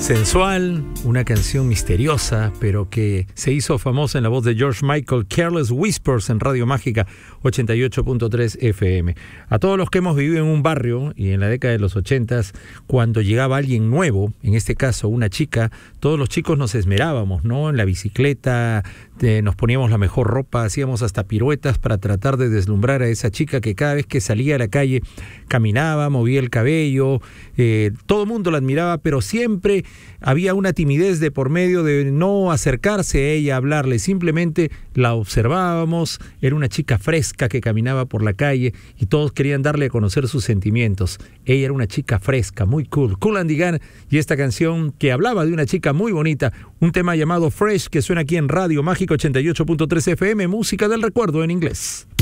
Sensual, una canción misteriosa, pero que se hizo famosa en la voz de George Michael, Careless Whispers en Radio Mágica 88.3 FM. A todos los que hemos vivido en un barrio y en la década de los 80s, cuando llegaba alguien nuevo, en este caso una chica, todos los chicos nos esmerábamos, ¿no? En la bicicleta, nos poníamos la mejor ropa, hacíamos hasta piruetas para tratar de deslumbrar a esa chica que cada vez que salía a la calle caminaba, movía el cabello, todo el mundo la admiraba, pero siempre había una timidez de por medio de no acercarse a ella, a hablarle, simplemente la observábamos, era una chica fresca que caminaba por la calle y todos querían darle a conocer sus sentimientos. Ella era una chica fresca, muy cool, Kool and the Gang, y esta canción que hablaba de una chica muy bonita, un tema llamado Fresh que suena aquí en Radio Mágica 88.3 FM, música del recuerdo en inglés.